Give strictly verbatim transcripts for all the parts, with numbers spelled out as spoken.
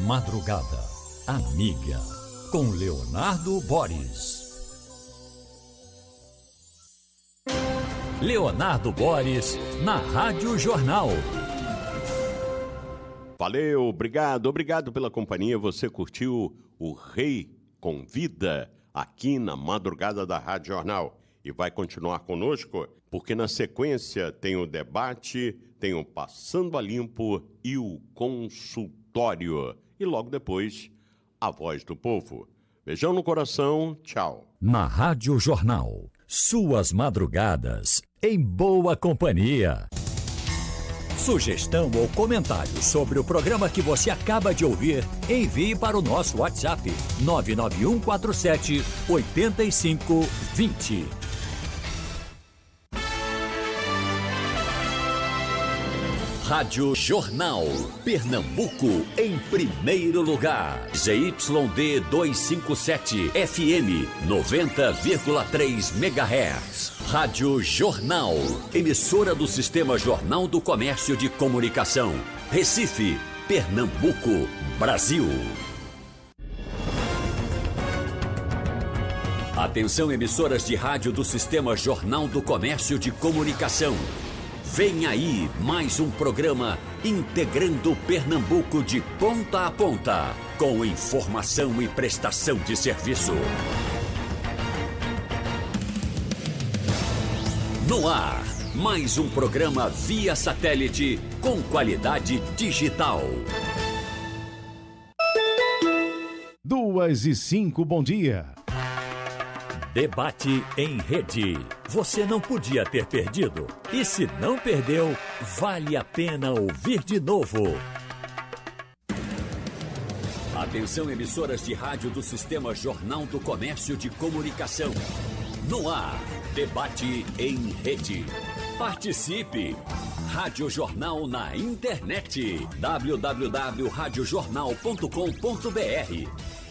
Madrugada, amiga, com Leonardo Boris. Leonardo Boris, na Rádio Jornal. Valeu, obrigado, obrigado pela companhia. Você curtiu o Rei Convida aqui na madrugada da Rádio Jornal. E vai continuar conosco, porque na sequência tem o debate, tem o Passando a Limpo e o consultório. E logo depois, a Voz do Povo. Beijão no coração, tchau. Na Rádio Jornal, suas madrugadas em boa companhia. Sugestão ou comentário sobre o programa que você acaba de ouvir, envie para o nosso WhatsApp nove nove um quatro sete oito cinco dois zero. Rádio Jornal, Pernambuco em primeiro lugar. Z Y D duzentos e cinquenta e sete, F M noventa vírgula três megahertz. Rádio Jornal, emissora do Sistema Jornal do Comércio de Comunicação. Recife, Pernambuco, Brasil. Atenção, emissoras de rádio do Sistema Jornal do Comércio de Comunicação. Vem aí mais um programa integrando Pernambuco de ponta a ponta, com informação e prestação de serviço. No ar, mais um programa via satélite com qualidade digital. Duas e cinco, bom dia. Debate em rede. Você não podia ter perdido. E se não perdeu, vale a pena ouvir de novo. Atenção, emissoras de rádio do Sistema Jornal do Comércio de Comunicação. No ar, debate em rede. Participe! Rádio Jornal na internet. w w w ponto rádio jornal ponto com ponto b r.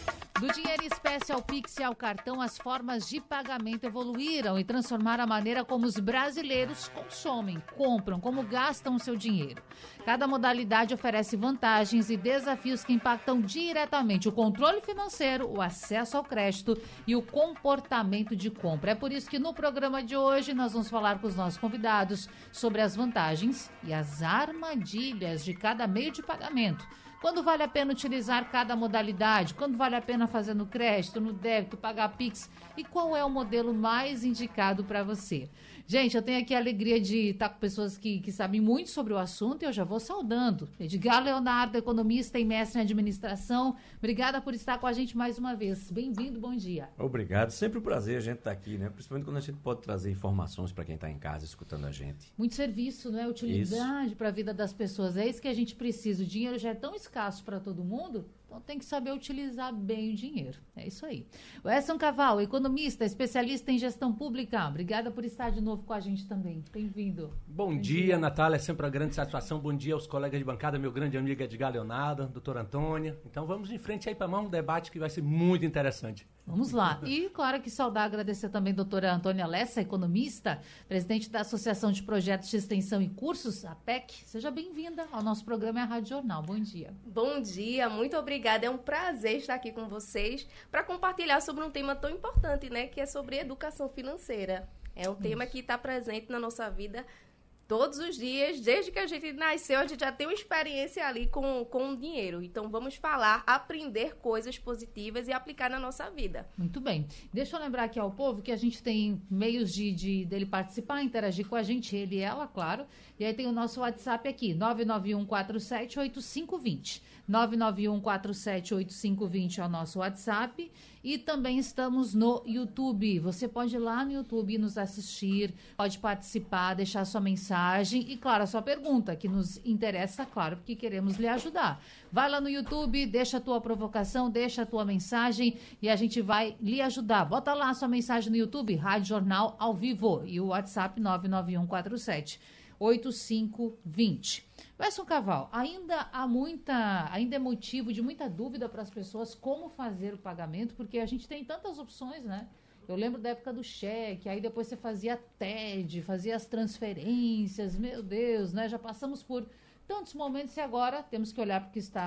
Do dinheiro em espécie ao Pix e ao cartão, as formas de pagamento evoluíram e transformaram a maneira como os brasileiros consomem, compram, como gastam o seu dinheiro. Cada modalidade oferece vantagens e desafios que impactam diretamente o controle financeiro, o acesso ao crédito e o comportamento de compra. É por isso que no programa de hoje nós vamos falar com os nossos convidados sobre as vantagens e as armadilhas de cada meio de pagamento. Quando vale a pena utilizar cada modalidade? Quando vale a pena fazer no crédito, no débito, pagar Pix? E qual é o modelo mais indicado para você? Gente, eu tenho aqui a alegria de estar com pessoas que, que sabem muito sobre o assunto e eu já vou saudando. Edgar Leonardo, economista e mestre em administração. Obrigada por estar com a gente mais uma vez. Bem-vindo, bom dia. Obrigado. Sempre um prazer a gente estar aqui, né? Principalmente quando a gente pode trazer informações para quem está em casa escutando a gente. Muito serviço, né? Utilidade para a vida das pessoas. É isso que a gente precisa. O dinheiro já é tão escasso para todo mundo, então tem que saber utilizar bem o dinheiro. É isso aí. O Edson Caval, economista, especialista em gestão pública. Obrigada por estar de novo com a gente também. Bem-vindo. Bom, Bom dia, dia, Natália. É sempre uma grande satisfação. Bom dia aos colegas de bancada, meu grande amigo Edgar Leonardo, doutora Antônia. Então vamos em frente aí para mais um debate que vai ser muito interessante. Vamos lá. E, claro que saudar, agradecer também a doutora Antônia Lessa, economista, presidente da Associação de Projetos de Extensão e Cursos, a P E C. Seja bem-vinda ao nosso programa, é a Rádio Jornal. Bom dia. Bom dia, muito obrigada. É um prazer estar aqui com vocês para compartilhar sobre um tema tão importante, né, que é sobre educação financeira. É um Isso. tema que está presente na nossa vida todos os dias, desde que a gente nasceu, a gente já tem uma experiência ali com, com o dinheiro. Então, vamos falar, aprender coisas positivas e aplicar na nossa vida. Muito bem. Deixa eu lembrar aqui ao povo que a gente tem meios de, de dele participar, interagir com a gente, ele e ela, claro. E aí tem o nosso WhatsApp aqui, nove nove um quatro sete oito cinco dois zero. nove nove um quatro sete oito cinco dois zero é o nosso WhatsApp. E também estamos no YouTube. Você pode ir lá no YouTube nos assistir, pode participar, deixar sua mensagem e, claro, a sua pergunta, que nos interessa, claro, porque queremos lhe ajudar. Vai lá no YouTube, deixa a tua provocação, deixa a tua mensagem e a gente vai lhe ajudar. Bota lá a sua mensagem no YouTube, Rádio Jornal ao vivo, e o WhatsApp nove nove um quatro sete oito cinco dois zero. Edson Caval, ainda há muita, ainda é motivo de muita dúvida para as pessoas como fazer o pagamento, porque a gente tem tantas opções, né? Eu lembro da época do cheque, aí depois você fazia T E D, fazia as transferências, meu Deus, né? Já passamos por tantos momentos e agora temos que olhar para o que está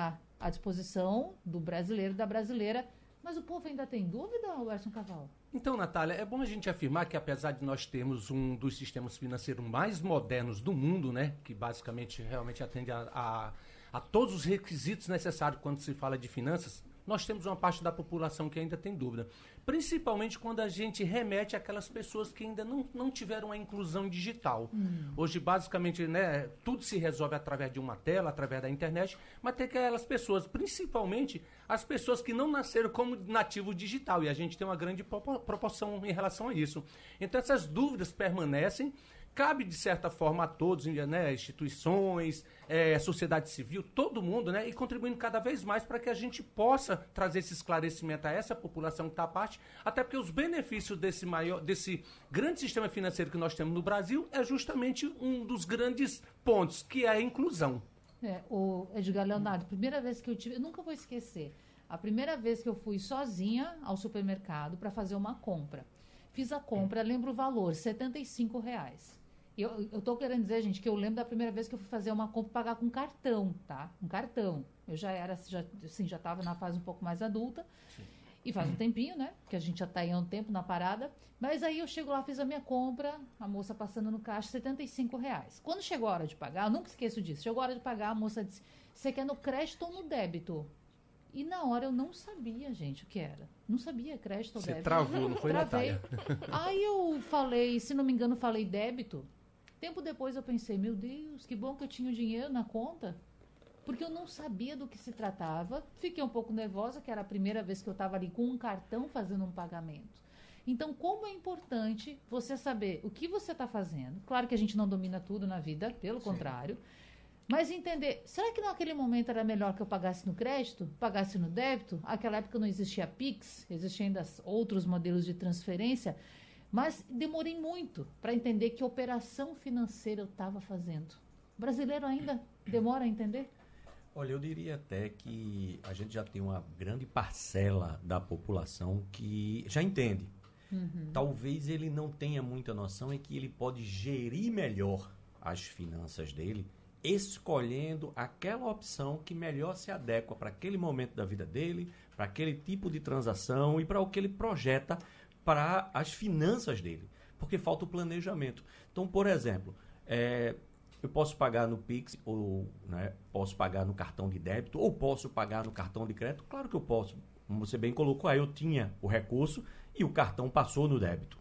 à disposição do brasileiro e da brasileira. Mas o povo ainda tem dúvida, Werson Cavalo? Então, Natália, é bom a gente afirmar que apesar de nós termos um dos sistemas financeiros mais modernos do mundo, né, que basicamente realmente atende a, a, a todos os requisitos necessários quando se fala de finanças, nós temos uma parte da população que ainda tem dúvida. Principalmente quando a gente remete àquelas pessoas que ainda não, não tiveram a inclusão digital. Hum. Hoje, basicamente, né, tudo se resolve através de uma tela, através da internet, mas tem aquelas pessoas, principalmente as pessoas que não nasceram como nativo digital, e a gente tem uma grande proporção em relação a isso. Então, essas dúvidas permanecem. Cabe, de certa forma, a todos, né, instituições, é, sociedade civil, todo mundo, né, e contribuindo cada vez mais para que a gente possa trazer esse esclarecimento a essa população que está à parte, até porque os benefícios desse, maior, desse grande sistema financeiro que nós temos no Brasil é justamente um dos grandes pontos, que é a inclusão. É, o Edgar Leonardo, primeira vez que eu tive, eu nunca vou esquecer, a primeira vez que eu fui sozinha ao supermercado para fazer uma compra. Fiz a compra, lembro o valor, setenta e cinco reais. Eu, eu tô querendo dizer, gente, que eu lembro da primeira vez que eu fui fazer uma compra e pagar com cartão, tá? Um cartão. Eu já era, já, assim, já estava na fase um pouco mais adulta. Sim. E faz um tempinho, né? Porque a gente já está aí há um tempo na parada. Mas aí eu chego lá, fiz a minha compra, a moça passando no caixa, setenta e cinco reais. Quando chegou a hora de pagar, eu nunca esqueço disso. Chegou a hora de pagar, a moça disse, você quer no crédito ou no débito? E na hora eu não sabia, gente, o que era. Não sabia crédito ou Você débito. Você travou, não foi, Travei. Natália? Aí eu falei, se não me engano, falei débito. Tempo depois eu pensei, meu Deus, que bom que eu tinha o dinheiro na conta. Porque eu não sabia do que se tratava. Fiquei um pouco nervosa, que era a primeira vez que eu estava ali com um cartão fazendo um pagamento. Então, como é importante você saber o que você está fazendo. Claro que a gente não domina tudo na vida, pelo Sim. contrário. Mas entender, será que naquele momento era melhor que eu pagasse no crédito, pagasse no débito? Naquela época não existia Pix, existiam ainda outros modelos de transferência. Mas demorei muito para entender que operação financeira eu estava fazendo. O brasileiro ainda demora a entender? Olha, eu diria até que a gente já tem uma grande parcela da população que já entende. Uhum. Talvez ele não tenha muita noção é que ele pode gerir melhor as finanças dele, escolhendo aquela opção que melhor se adequa para aquele momento da vida dele, para aquele tipo de transação e para o que ele projeta para as finanças dele, porque falta o planejamento. Então, por exemplo, é, eu posso pagar no Pix, ou né, posso pagar no cartão de débito, ou posso pagar no cartão de crédito? Claro que eu posso. Como você bem colocou, aí eu tinha o recurso e o cartão passou no débito.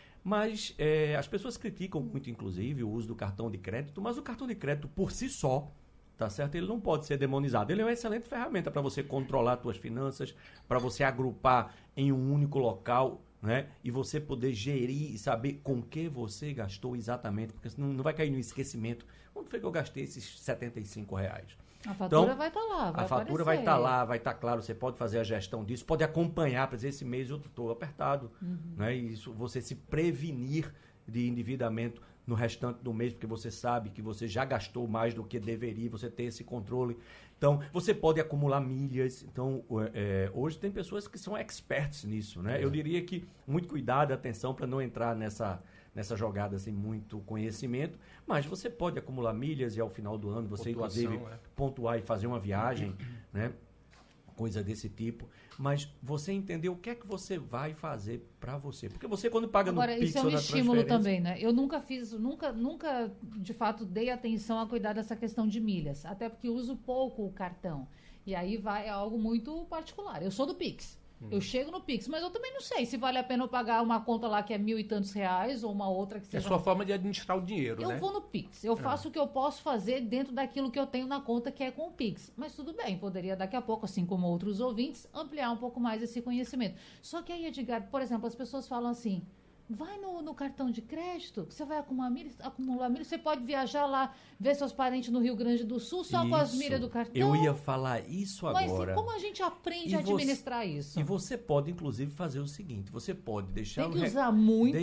Mas é, as pessoas criticam muito, inclusive, o uso do cartão de crédito, mas o cartão de crédito por si só, tá certo? Ele não pode ser demonizado. Ele é uma excelente ferramenta para você controlar as suas finanças, para você agrupar em um único local, né? E você poder gerir e saber com que você gastou exatamente, porque senão não vai cair no esquecimento. Onde foi que eu gastei esses setenta e cinco reais? A fatura então, vai estar tá lá, vai A fatura aparecer. vai estar tá lá, vai estar tá claro, você pode fazer a gestão disso, pode acompanhar, para dizer, esse mês eu estou apertado. Uhum. Né? E isso, você se prevenir de endividamento no restante do mês, porque você sabe que você já gastou mais do que deveria, você tem esse controle. Então, você pode acumular milhas. Então, é, hoje tem pessoas que são experts nisso, né? É. Eu diria que muito cuidado, atenção para não entrar nessa, nessa jogada sem muito conhecimento, mas você pode acumular milhas e ao final do ano você, Pontuação, inclusive, é. pontuar e fazer uma viagem, né? Coisa desse tipo, mas você entender o que é que você vai fazer para você, porque você quando paga Agora, no Pix isso é um ou na estímulo também, né? Eu nunca fiz, nunca, nunca de fato dei atenção a cuidar dessa questão de milhas, até porque uso pouco o cartão, e aí vai é algo muito particular. Eu sou do Pix, hum. eu chego no Pix, mas eu também não sei se vale a pena eu pagar uma conta lá que é mil e tantos reais ou uma outra que seja... É a sua forma de administrar o dinheiro, eu né? Eu vou no Pix, eu é. faço o que eu posso fazer dentro daquilo que eu tenho na conta, que é com o Pix. Mas tudo bem, poderia daqui a pouco, assim como outros ouvintes, ampliar um pouco mais esse conhecimento. Só que aí, Edgar, por exemplo, as pessoas falam assim... Vai no, no cartão de crédito, você vai acumular milhas, acumular milhas, você pode viajar lá, ver seus parentes no Rio Grande do Sul, só isso. com as milhas do cartão. Eu ia falar isso agora. Mas como a gente aprende e a administrar você, isso? E você pode, inclusive, fazer o seguinte, você pode deixar... Tem que um usar muita